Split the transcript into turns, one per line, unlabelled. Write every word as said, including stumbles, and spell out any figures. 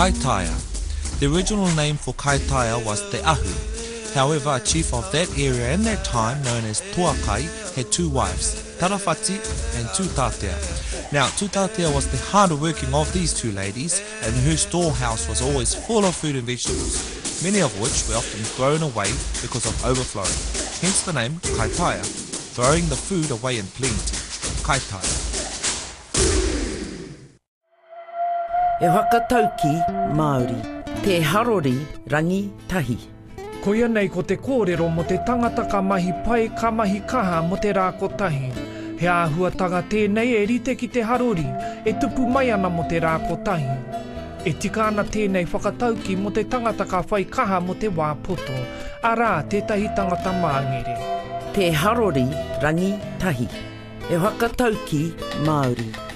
Kaitaia. The original name for Kaitaia was Te Ahu. However, a chief of that area in that time, known as Tuakai, had two wives, Tarawhati and Tūtātea. Now, Tūtātea was the harder working of these two ladies, and her storehouse was always full of food and vegetables, many of which were often thrown away because of overflowing. Hence the name Kaitaia, throwing the food away in plenty. Kaitaia.
E whakatauki Māori, te harori rangi tahi.
Ko ia nei ko te kōrero mo te tangata ka mahi pai ka mahi kaha mo te rā kotahi. He āhuatanga tēnei e rite ki te harori, e tupu mai ana mo te rā kotahi. E tika ana tēnei whakatauki mo te tangata ka whai kaha mo te wā poto, arā tētahi tangata māngere.
Te harori rangi tahi. E whakatauki Māori.